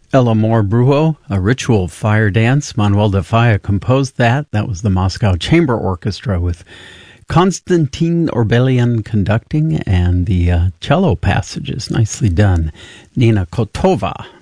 El Amor Brujo, a ritual fire dance. Manuel de Falla composed that. That was the Moscow Chamber Orchestra with Konstantin Orbelian conducting and the cello passages. Nicely done. Nina Kotova